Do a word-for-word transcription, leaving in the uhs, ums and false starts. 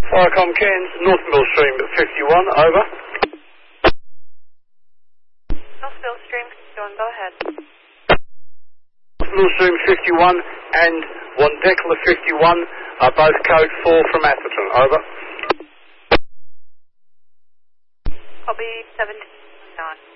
Firecom Cairns, North Millstream fifty-one, over. North Millstream fifty-one, go ahead. North Millstream fifty-one and Wandekla fifty-one are both code four from Atherton, over. Copy seventeen nine.